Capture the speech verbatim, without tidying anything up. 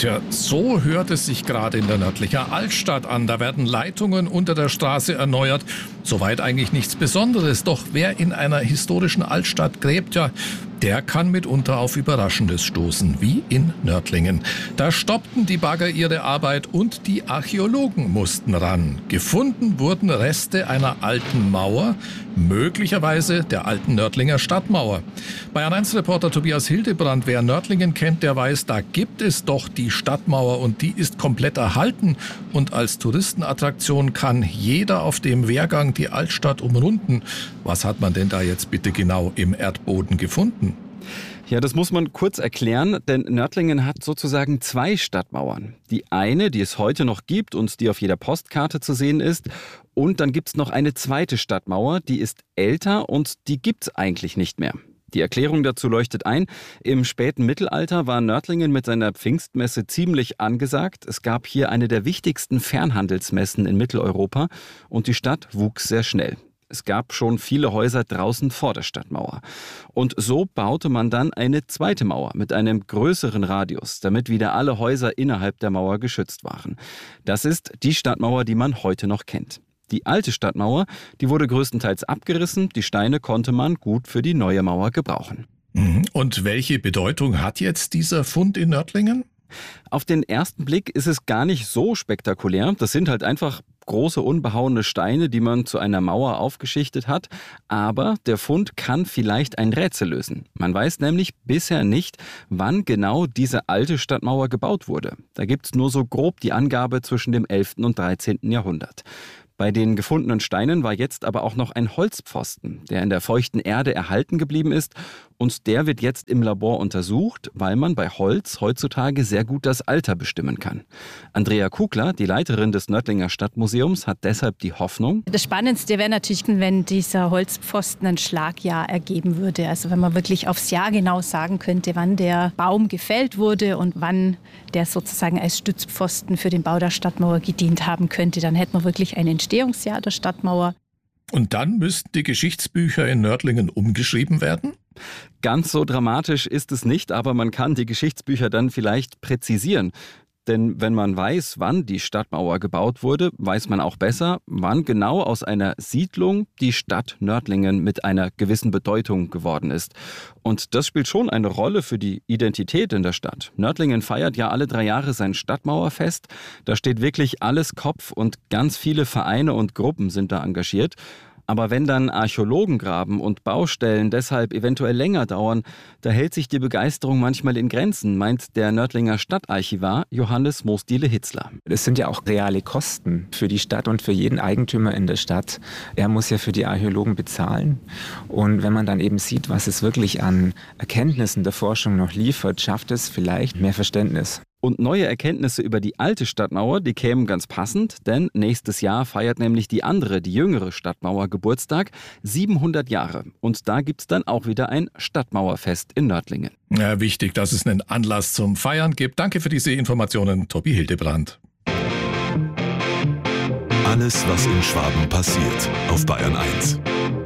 Tja, so hört es sich gerade in der Nördlicher Altstadt an. Da werden Leitungen unter der Straße erneuert. Soweit eigentlich nichts Besonderes. Doch wer in einer historischen Altstadt gräbt, ja, der kann mitunter auf Überraschendes stoßen, wie in Nördlingen. Da stoppten die Bagger ihre Arbeit und die Archäologen mussten ran. Gefunden wurden Reste einer alten Mauer, möglicherweise der alten Nördlinger Stadtmauer. Bei Bayern eins Reporter Tobias Hildebrand, wer Nördlingen kennt, der weiß, da gibt es doch die Stadtmauer und die ist komplett erhalten. Und als Touristenattraktion kann jeder auf dem Wehrgang die Altstadt umrunden. Was hat man denn da jetzt bitte genau im Erdboden gefunden? Ja, das muss man kurz erklären, denn Nördlingen hat sozusagen zwei Stadtmauern. Die eine, die es heute noch gibt und die auf jeder Postkarte zu sehen ist. Und dann gibt's noch eine zweite Stadtmauer, die ist älter und die gibt's eigentlich nicht mehr. Die Erklärung dazu leuchtet ein. Im späten Mittelalter war Nördlingen mit seiner Pfingstmesse ziemlich angesagt. Es gab hier eine der wichtigsten Fernhandelsmessen in Mitteleuropa und die Stadt wuchs sehr schnell. Es gab schon viele Häuser draußen vor der Stadtmauer. Und so baute man dann eine zweite Mauer mit einem größeren Radius, damit wieder alle Häuser innerhalb der Mauer geschützt waren. Das ist die Stadtmauer, die man heute noch kennt. Die alte Stadtmauer, die wurde größtenteils abgerissen. Die Steine konnte man gut für die neue Mauer gebrauchen. Und welche Bedeutung hat jetzt dieser Fund in Nördlingen? Auf den ersten Blick ist es gar nicht so spektakulär. Das sind halt einfach große unbehauene Steine, die man zu einer Mauer aufgeschichtet hat. Aber der Fund kann vielleicht ein Rätsel lösen. Man weiß nämlich bisher nicht, wann genau diese alte Stadtmauer gebaut wurde. Da gibt es nur so grob die Angabe zwischen dem elften und dreizehnten Jahrhundert. Bei den gefundenen Steinen war jetzt aber auch noch ein Holzpfosten, der in der feuchten Erde erhalten geblieben ist. Und der wird jetzt im Labor untersucht, weil man bei Holz heutzutage sehr gut das Alter bestimmen kann. Andrea Kugler, die Leiterin des Nördlinger Stadtmuseums, hat deshalb die Hoffnung: Das Spannendste wäre natürlich, wenn dieser Holzpfosten ein Schlagjahr ergeben würde. Also wenn man wirklich aufs Jahr genau sagen könnte, wann der Baum gefällt wurde und wann der sozusagen als Stützpfosten für den Bau der Stadtmauer gedient haben könnte, dann hätte man wirklich ein Entstehungsjahr der Stadtmauer. Und dann müssten die Geschichtsbücher in Nördlingen umgeschrieben werden? Ganz so dramatisch ist es nicht, aber man kann die Geschichtsbücher dann vielleicht präzisieren. Denn wenn man weiß, wann die Stadtmauer gebaut wurde, weiß man auch besser, wann genau aus einer Siedlung die Stadt Nördlingen mit einer gewissen Bedeutung geworden ist. Und das spielt schon eine Rolle für die Identität in der Stadt. Nördlingen feiert ja alle drei Jahre sein Stadtmauerfest. Da steht wirklich alles Kopf und ganz viele Vereine und Gruppen sind da engagiert. Aber wenn dann Archäologen graben und Baustellen deshalb eventuell länger dauern, da hält sich die Begeisterung manchmal in Grenzen, meint der Nördlinger Stadtarchivar Johannes Moosdiele-Hitzler. Es sind ja auch reale Kosten für die Stadt und für jeden Eigentümer in der Stadt. Er muss ja für die Archäologen bezahlen. Und wenn man dann eben sieht, was es wirklich an Erkenntnissen der Forschung noch liefert, schafft es vielleicht mehr Verständnis. Und neue Erkenntnisse über die alte Stadtmauer, die kämen ganz passend, denn nächstes Jahr feiert nämlich die andere, die jüngere Stadtmauer Geburtstag, siebenhundert Jahre. Und da gibt's dann auch wieder ein Stadtmauerfest in Nördlingen. Ja, wichtig, dass es einen Anlass zum Feiern gibt. Danke für diese Informationen, Tobi Hildebrand. Alles, was in Schwaben passiert, auf Bayern eins.